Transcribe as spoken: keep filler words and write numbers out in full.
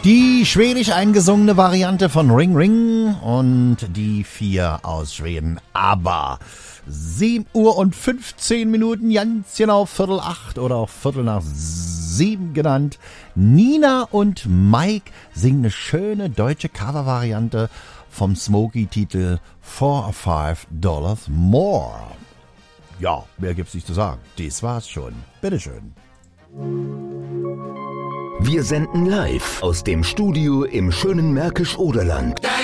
Die schwedisch eingesungene Variante von Ring Ring und die vier aus Schweden. Aber sieben Uhr und fünfzehn Minuten, ganz genau Viertel acht oder auch Viertel nach sieben genannt. Nina und Mike singen eine schöne deutsche Covervariante vom Smokey-Titel Four or Five Dollars More. Ja, mehr gibt's nicht zu sagen. Das war's schon. Bitteschön. Wir senden live aus dem Studio im schönen Märkisch-Oderland.